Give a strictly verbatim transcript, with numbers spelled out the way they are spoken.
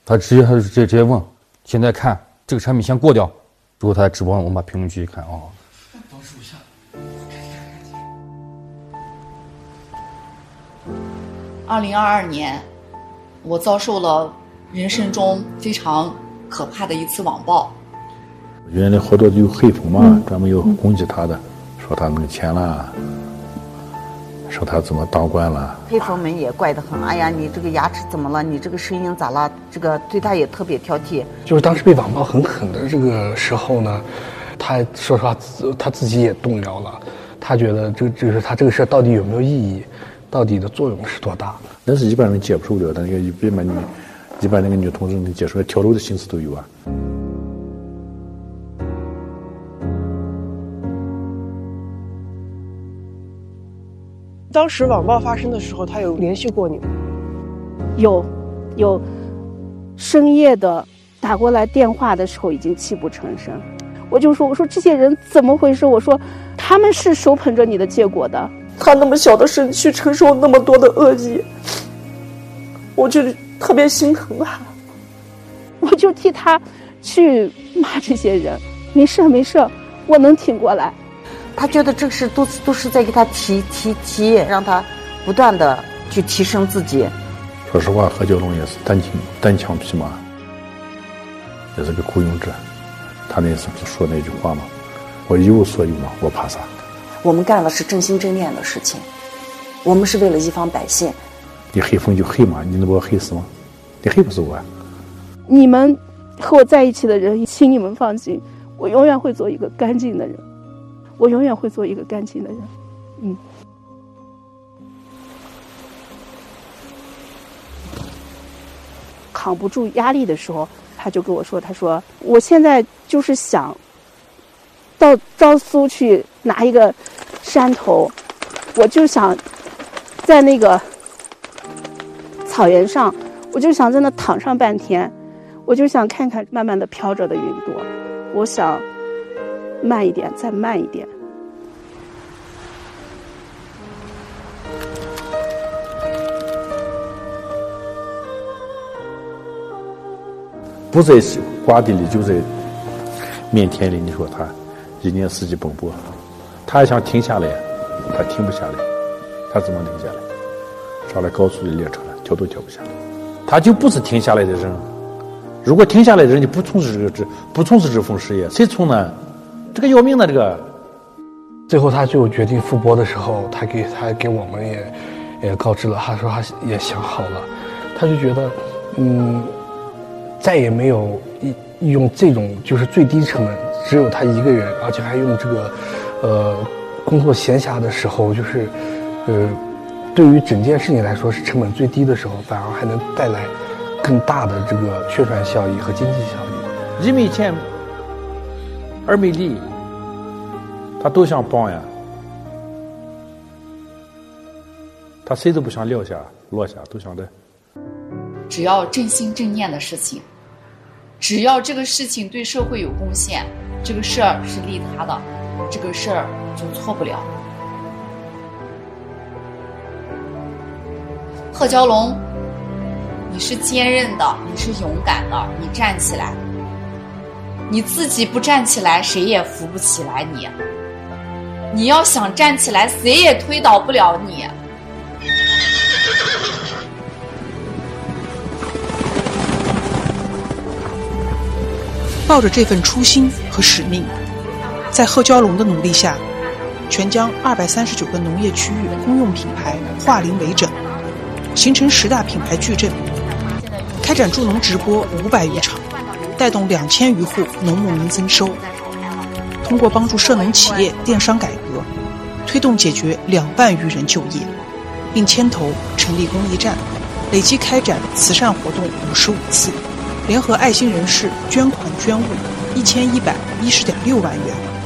他直接他就直接直接问，现在看这个产品先过掉，之后他在直播，我们把评论区一看哦。 等数一下。 二零二二年，我遭受了人生中非常可怕的一次网暴。 原来好多有黑风嘛，嗯、专门有攻击他的，说他弄钱了，说他怎么当官了。 黑风们也怪得很，哎呀，你这个牙齿怎么了？你这个声音咋了？这个对他也特别挑剔。 就是当时被网暴很狠的这个时候呢，他说实话，他自己也动摇了。他觉得这就是他这个事到底有没有意义，到底的作用是多大？ 那是一般人接不受的，但那个一般女，一般那个女同志能接受，跳楼的心思都有啊。 当时网暴发生的时候，他有联系过你吗？ 有，有，深夜的打过来电话的时候，已经泣不成声。我就说，我说这些人怎么回事？我说他们是手捧着你的结果的。 他那么小的身躯承受那么多的恶意，我就特别心疼他。 我就替他去骂这些人，没事没事，我能挺过来。 他觉得这个事都都是在给他提提提，让他不断的去提升自己。 说实话，何蛟龙也是单枪单枪匹马，也是个孤勇者。他那次不是说那句话吗？我一无所有嘛，我怕啥？ 我们干的是真心真念的事情，我们是为了一方百姓。 你黑风就黑嘛，你能把我黑死吗？你黑不死我啊！ 你们和我在一起的人，请你们放心，我永远会做一个干净的人。我永远会做一个干净的人，嗯。扛不住压力的时候，他就跟我说：“他说我现在就是想到昭苏去拿一个山头，我就想在那个草原上，我就想在那躺上半天，我就想看看慢慢的飘着的云朵，我想。”慢一点，再慢一点。 不在瓜地里，就在面田里。你说他一年四季奔波，他还想停下来，他停不下来，他怎么停下来？上了高速的列车了，跳都跳不下来。他就不是停下来的人。如果停下来的人，你不从事这个职，不从事这份事业，谁从呢？这个要命的这个。 最后他就决定复播的时候，他给他给我们也也告知了，他说他也想好了，他就觉得嗯再也没有用这种就是最低成本，只有他一个人，而且还用这个呃工作闲暇的时候，就是呃对于整件事情来说是成本最低的时候，反而还能带来更大的这个宣传效益和经济效益。 一没钱二没力，他都想帮呀，他谁都不想撂下落下，都想的。 只要正心正念的事情，只要这个事情对社会有贡献，这个事儿是利他的，这个事儿就错不了。贺蛟龙，你是坚韧的，你是勇敢的，你站起来。你自己不站起来，谁也扶不起来你。你要想站起来，谁也推倒不了你。 抱着这份初心和使命，在贺蛟龙的努力下，全疆二百三十九个农业区域公用品牌化零为整，形成十大品牌矩阵，开展助农直播五百余场，带动两千余户农牧民增收。通过帮助涉农企业电商改革，推动解决两万余人就业，并牵头成立公益站，累计开展慈善活动五十五次，联合爱心人士捐款捐物一千一百一十点六万元。